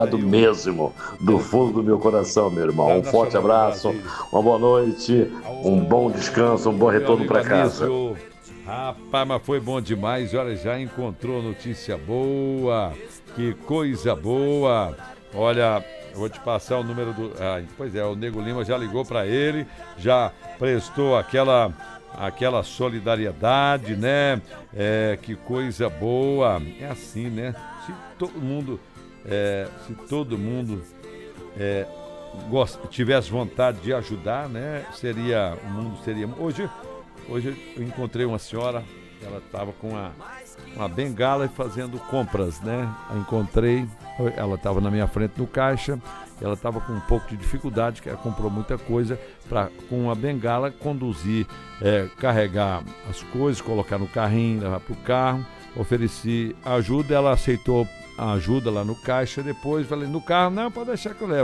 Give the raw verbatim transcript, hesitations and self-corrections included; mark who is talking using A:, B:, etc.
A: mesmo, do fundo do meu coração, meu irmão. Um forte abraço, uma boa noite, um bom descanso, um bom retorno para casa.
B: Rapaz, mas foi bom demais. Olha, já encontrou notícia boa. Que coisa boa. Olha, eu vou te passar o número do... Ah, pois é, o Nego Lima já ligou para ele, já prestou aquela... aquela solidariedade, né? É, que coisa boa. É assim, né? Se todo mundo... É, se todo mundo é, gost, tivesse vontade de ajudar, né, seria, o mundo seria... Hoje, hoje eu encontrei uma senhora, ela estava com uma, uma bengala e fazendo compras, né? Eu encontrei, ela estava na minha frente no caixa, ela estava com um pouco de dificuldade, que ela comprou muita coisa, para com uma bengala conduzir, é, carregar as coisas, colocar no carrinho, levar para o carro. Ofereci ajuda, ela aceitou a ajuda lá no caixa, depois falei, no carro, não, pode deixar que eu levo.